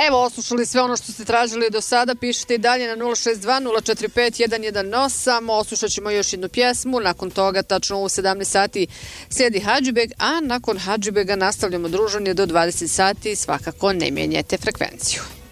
Evo, oslušali sve ono što ste tražili do sada, pišite i dalje na 062 045 118, oslušat ćemo još jednu pjesmu, nakon toga tačno u 17 sati slijedi Hadžibeg, a nakon Hadžibega nastavljamo druženje do 20 sati, svakako ne mijenjajte frekvenciju.